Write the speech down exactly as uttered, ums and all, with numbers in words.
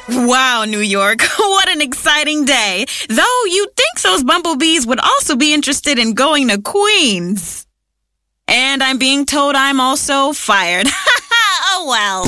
Wow, New York, what an exciting day. Though you'd think those bumblebees would also be interested in going to Queens. And I'm being told I'm also fired. Oh, well.